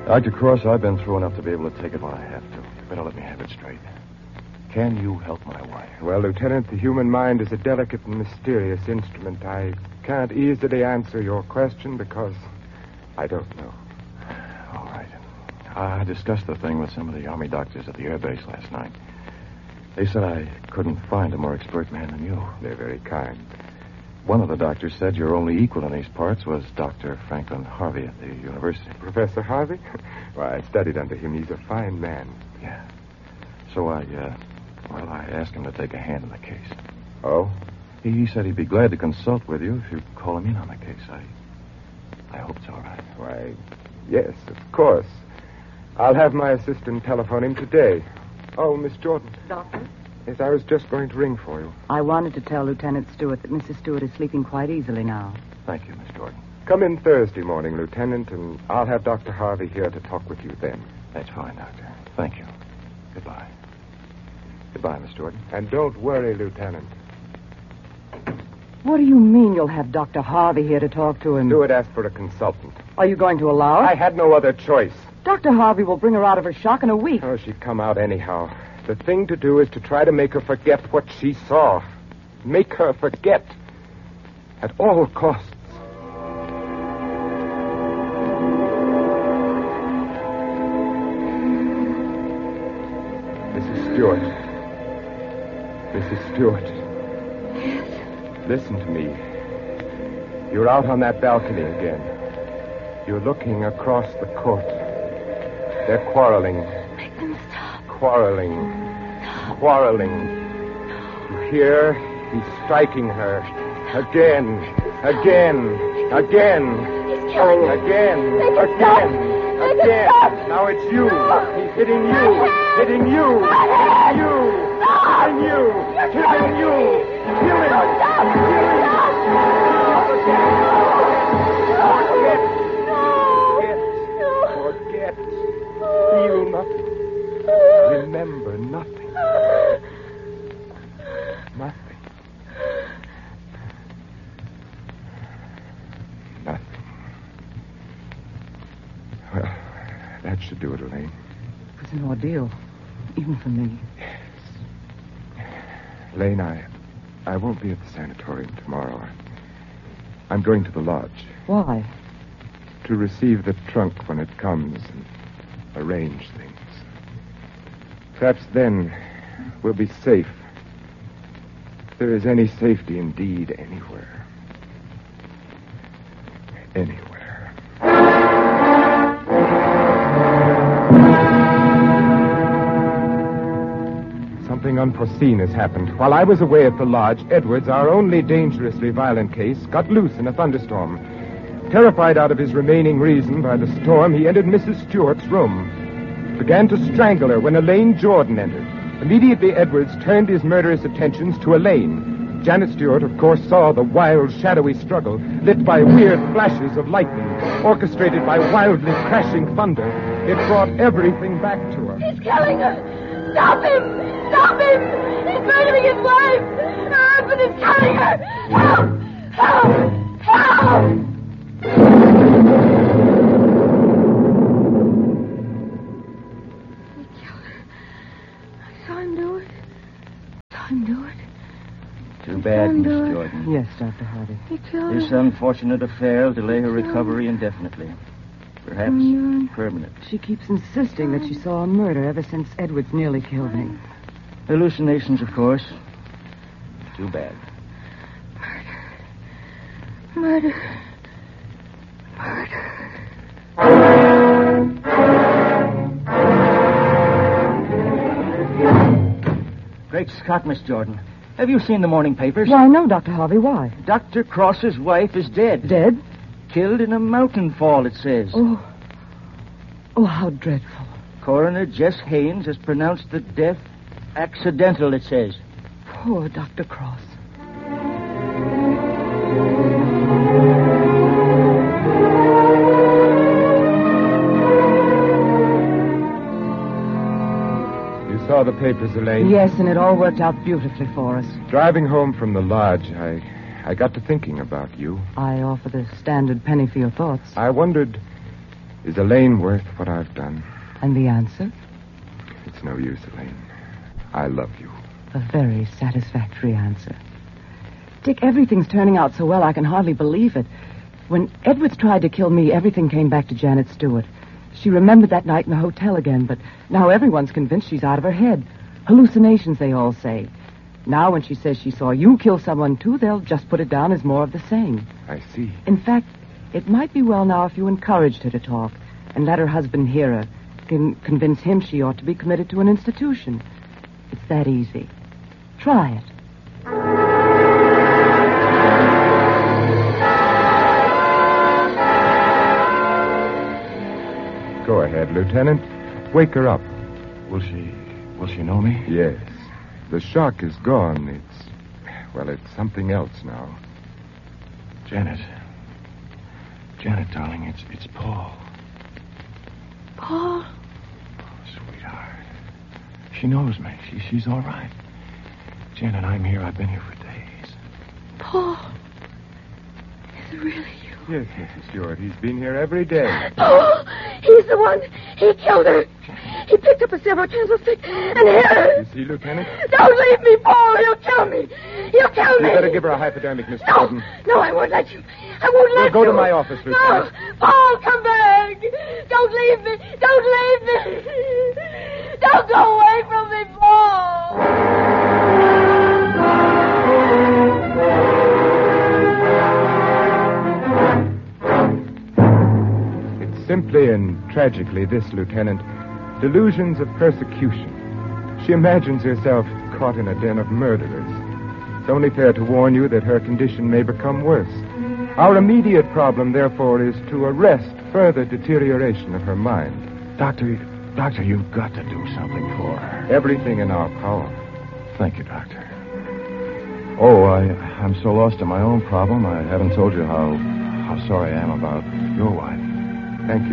Dr. Cross, I've been through enough to be able to take it when I have to. You better let me have it straight. Can you help my wife? Well, Lieutenant, the human mind is a delicate and mysterious instrument. I can't easily answer your question because I don't know. All right. I discussed the thing with some of the Army doctors at the air base last night. They said I couldn't find a more expert man than you. They're very kind. One of the doctors said your only equal in these parts was Dr. Franklin Harvey at the university. Professor Harvey? Well, I studied under him. He's a fine man. Yeah. So I asked him to take a hand in the case. Oh? He said he'd be glad to consult with you if you'd call him in on the case. I hope it's all right. Why, yes, of course. I'll have my assistant telephone him today. Oh, Miss Jordan. Doctor? Yes, I was just going to ring for you. I wanted to tell Lieutenant Stewart that Mrs. Stewart is sleeping quite easily now. Thank you, Miss Jordan. Come in Thursday morning, Lieutenant, and I'll have Dr. Harvey here to talk with you then. That's fine, Doctor. Thank you. Goodbye. Goodbye, Miss Jordan. And don't worry, Lieutenant. What do you mean you'll have Dr. Harvey here to talk to him? Stewart asked for a consultant. Are you going to allow it? I had no other choice. Dr. Harvey will bring her out of her shock in a week. Oh, she'd come out anyhow. The thing to do is to try to make her forget what she saw. Make her forget. At all costs. Mrs. Stewart. Mrs. Stewart. Yes. Listen to me. You're out on that balcony again. You're looking across the court. They're quarreling. Make them stop. Quarreling. No. Quarreling. No. You hear? He's striking her. Again. Again. Again. He's killing her. Again. Make it Again. stop. Make it Again. stop. Now it's you. No. He's hitting you. Hitting you. Hitting you. Hitting you. Hitting you. Kill him. Stop. Forget. Feel nothing. Remember nothing. Nothing. Nothing. Well, that should do it, Elaine. It was an ordeal, even for me. Elaine, I won't be at the sanatorium tomorrow. I'm going to the lodge. Why? To receive the trunk when it comes and arrange things. Perhaps then we'll be safe. If there is any safety indeed anywhere. Anywhere. Something unforeseen has happened. While I was away at the lodge, Edwards, our only dangerously violent case, got loose in a thunderstorm. Terrified out of his remaining reason by the storm, he entered Mrs. Stewart's room. Began to strangle her when Elaine Jordan entered. Immediately, Edwards turned his murderous attentions to Elaine. Janet Stewart, of course, saw the wild, shadowy struggle, lit by weird flashes of lightning, orchestrated by wildly crashing thunder. It brought everything back to her. He's killing her. Stop him. Stop him. He's murdering his wife. Her husband is killing her. Help. Help. Help. Too bad, Miss Jordan. Yes, Dr. Harvey. This unfortunate affair will delay her recovery indefinitely. Perhaps permanent. She keeps insisting that she saw a murder ever since Edwards nearly killed me. Hallucinations, of course. Too bad. Murder. Great Scott, Miss Jordan. Have you seen the morning papers? Why, no, Dr. Harvey. Why? Dr. Cross's wife is dead. Dead? Killed in a mountain fall, it says. Oh. Oh, how dreadful. Coroner Jess Haynes has pronounced the death accidental, it says. Poor Dr. Cross. You saw the papers, Elaine? Yes, and it all worked out beautifully for us. Driving home from the lodge, I got to thinking about you. I offer the standard penny for your thoughts. I wondered Is Elaine worth what I've done? And the answer? It's no use, Elaine. I love you. A very satisfactory answer. Dick, everything's turning out so well I can hardly believe it. When Edwards tried to kill me, everything came back to Janet Stewart. She remembered that night in the hotel again, but now everyone's convinced she's out of her head. Hallucinations, they all say. Now when she says she saw you kill someone too, they'll just put it down as more of the same. I see. In fact, it might be well now if you encouraged her to talk and let her husband hear her, convince him she ought to be committed to an institution. It's that easy. Try it. Go ahead, Lieutenant. Wake her up. Will she know me? Yes. The shock is gone. It's something else now. Janet, darling, it's Paul. Paul? Oh, sweetheart. She knows me. She's all right. Janet, I'm here. I've been here for days. Paul? Is it really you? Yes, Mrs. Stewart. He's been here every day. Paul! He's the one. He killed her. He picked up a silver candlestick and hit her. You see, Lieutenant? Don't leave me, Paul. He'll kill me. He'll kill me. You better give her a hypodermic, Miss No, Gordon. no, I won't let you. I won't let you. Go to my office, Lieutenant. No, Paul, come back. Don't leave me. Don't leave me. Don't go away from me, Paul. It's simply and tragically this, Lieutenant. Delusions of persecution. She imagines herself caught in a den of murderers. It's only fair to warn you that her condition may become worse. Our immediate problem, therefore, is to arrest further deterioration of her mind. Doctor, you've got to do something for her. Everything in our power. Thank you, Doctor. Oh, I'm so lost in my own problem, I haven't told you how sorry I am about your wife.